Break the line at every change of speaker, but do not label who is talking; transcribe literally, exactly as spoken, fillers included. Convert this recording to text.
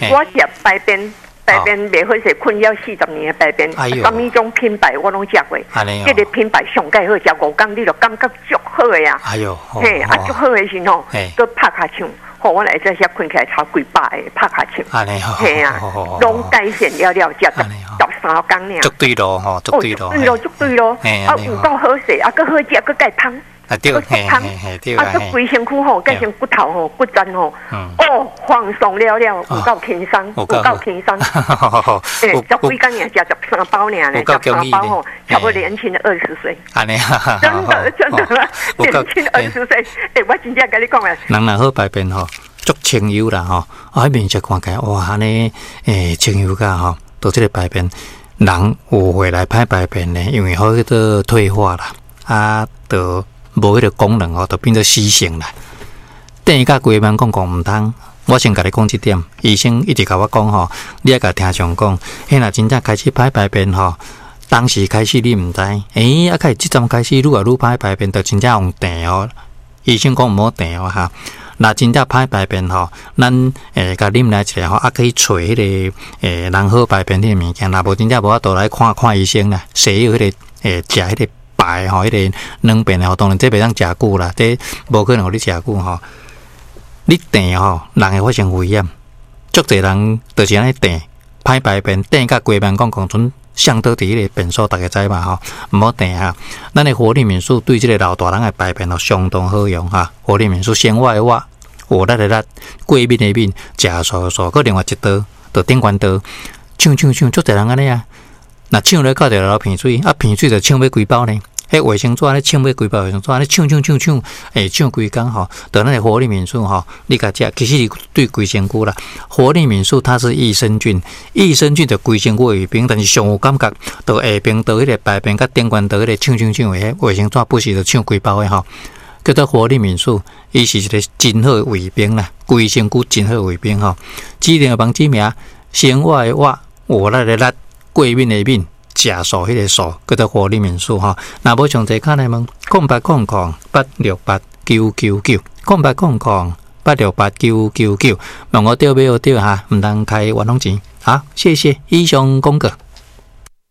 我食排便。排便袂好势，困了四十年的排便，什么种品牌我拢食过。这个品牌上介好，食五工你就感觉足好的呀。
哎呦，
嘿，啊足好的时吼，佮拍卡枪，吼我来这些困起来超几百的拍卡枪。嘿啊，拢改善了了，食十十三工呢。
足对咯，吼，足对咯。
对咯，足对咯。啊，有够好势，啊，佮好食，佮介芳。
啊对，嘿嘿嘿对
啊，这规身躯吼，改成骨头吼，骨质吼，哦，放松了了，有够轻松，有够轻松。诶，十几工尔食十三包尔咧，十三包吼，差不多年轻的二十岁。
安尼
真的真的，年轻二十岁。诶，我真正跟你讲啊，
人若好排便吼，足清幽啦吼，啊，面色看起来哇，安尼诶清幽噶吼，都这个排便，人有回来歹排便呢，因为好迄个退化啦，啊，都。无迄个功能哦，就变做死性啦。等于甲规班讲讲毋通，我先甲你讲一点，医生一直甲我讲吼，你要甲听上讲，迄若真正开始歹排便吼，当时开始你毋知，诶、欸，啊，开始即阵开始愈来愈歹排便，就真正用定哦。医生讲毋好定哦哈。若真正歹排便吼，咱诶甲啉来一下吼，啊可以找迄、那个诶人好排便迄个物件，若无真正无法度来看看医生啦，西药迄、那个诶食迄个。白吼，迄个软便吼，当然这袂当食久啦，这无可能互你食久吼。你订吼，人会发生危险。足侪人就是安尼订，歹排便，订甲规便讲讲准上倒伫迄个便所，大家知嘛吼，毋好订哈。咱的活力敏素对即个老大人的排便吼相当好用哈。活力敏素先挖一挖，活力的力，过敏的敏，食素素，佮另外一刀，就顶关刀，唱唱唱，足侪人安尼啊。那唱咧，到着流鼻水，啊鼻水就唱要几包呢？迄卫生纸咧唱要几包卫生纸，咧唱唱唱唱，诶唱几工吼，得那个活力敏素吼，你甲食，其实对规身躯啦。活力敏素它是益生菌，益生菌就规身躯卫兵，但是上有感觉，到下边到迄个排便甲顶关到迄个唱唱唱诶，卫生纸不是就唱几包诶吼。叫做活力敏素，伊是一个真好诶卫兵啦，规身躯真好诶卫兵吼。指定帮指名，先活诶活，活力诶力。过敏的敏，食素迄个素，叫做活力敏素吼。若无详细看来问，空八空空八六八九九九，空八空空八六八九九九，问我对不对哈？唔通开冤枉钱。好，谢谢以上公告。